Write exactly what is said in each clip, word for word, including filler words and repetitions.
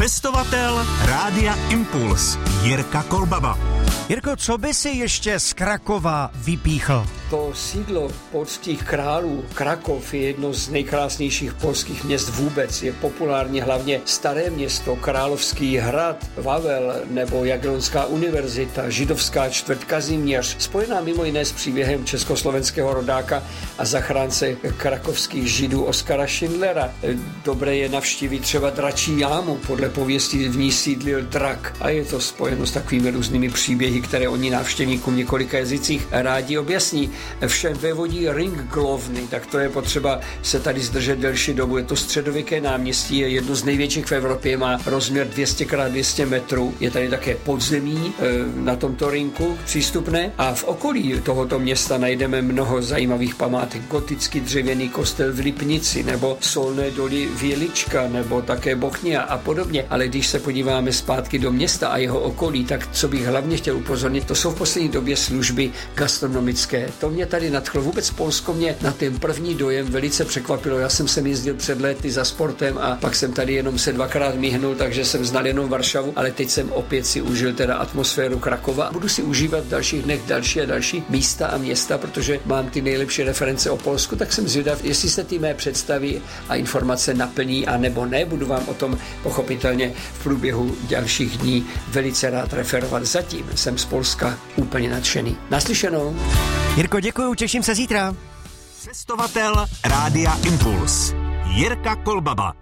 Cestovatel Rádia Impuls Jirka Kolbaba. Jirko, co by si ještě z Krakova vypíchl? To sídlo polských králů, Krakov, je jedno z nejkrásnějších polských měst vůbec. Je populární hlavně Staré město, Královský hrad, Vavel nebo Jagellonská univerzita, židovská čtvrť Kazimierz, spojená mimo jiné s příběhem československého rodáka a zachránce krakovských židů Oskara Schindlera. Dobré je navštívit třeba Dračí jámu, podle pověstí v ní sídlil drak a je to spojeno s takovými různými příběhy, které oni návštěvníkům v několika jazycích rádi objasní. Všem vévodí Ringglovny, tak to je potřeba se tady zdržet delší dobu. Je to středověké náměstí, je jedno z největších v Evropě, má rozměr dvě stě krát dvě stě metrů. Je tady také podzemí na tomto rynku přístupné a v okolí tohoto města najdeme mnoho zajímavých památek. Gotický dřevěný kostel v Lipnici nebo solné doly Vělička nebo také Bochnia a podobně. Ale když se podíváme zpátky do města a jeho okolí, tak co bych hlavně chtěl upozornit, to jsou v poslední době služby gastronomické. To mě tady nadchlo. Vůbec Polsko mě na ten první dojem velice překvapilo. Já jsem sem jezdil před léty za sportem a pak jsem tady jenom se dvakrát míhnul, takže jsem znal jenom Varšavu, ale teď jsem opět si užil teda atmosféru Krakova. Budu si užívat v dalších dnech další a další místa a města, protože mám ty nejlepší reference o Polsku, tak jsem zvědav, jestli se ty mé představy a informace naplní a nebo ne. Budu vám o tom pochopitelně v průběhu dalších dní velice rád referovat. Zatím jsem z Polska úplně nadšený. Naslyšenou. Jirko, děkuju, těším se zítra. Cestovatel Rádia Impuls Jirka Kolbaba.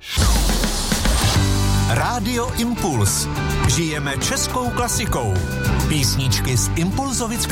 Rádio Impuls. Žijeme českou klasikou. Písničky z Impulzovic